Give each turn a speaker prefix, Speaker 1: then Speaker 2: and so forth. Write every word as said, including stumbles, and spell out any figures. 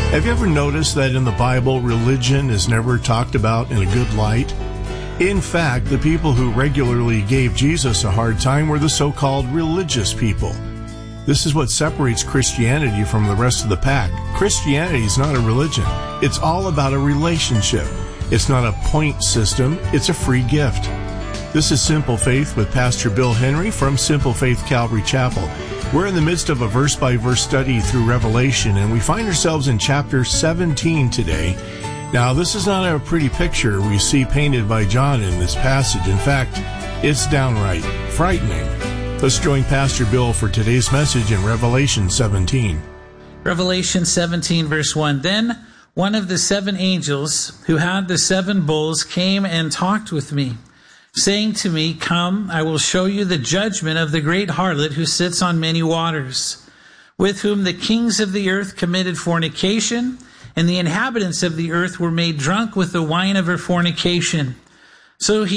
Speaker 1: Have you ever noticed that in the Bible, religion is never talked about in a good light? In fact, the people who regularly gave Jesus a hard time were the so-called religious people. This is what separates Christianity from the rest of the pack. Christianity is not a religion. It's all about a relationship. It's not a point system. It's a free gift. This is Simple Faith with Pastor Bill Henry from Simple Faith Calvary Chapel. We're in the midst of a verse-by-verse study through Revelation, and we find ourselves in chapter seventeen today. Now, this is not a pretty picture we see painted by John in this passage. In fact, it's downright frightening. Let's join Pastor Bill for today's message in Revelation seventeen.
Speaker 2: Revelation seventeen, verse one. Then one of the seven angels who had the seven bowls came and talked with me, saying to me, "Come, I will show you the judgment of the great harlot who sits on many waters, with whom the kings of the earth committed fornication, and the inhabitants of the earth were made drunk with the wine of her fornication." So he